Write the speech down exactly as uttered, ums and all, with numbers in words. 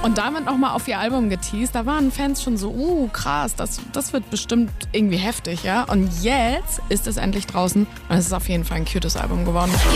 Und damit nochmal auf ihr Album geteased. Da waren Fans schon so, uh, krass, das, das wird bestimmt irgendwie heftig, ja. Und jetzt ist es endlich draußen und es ist auf jeden Fall ein cutes Album geworden.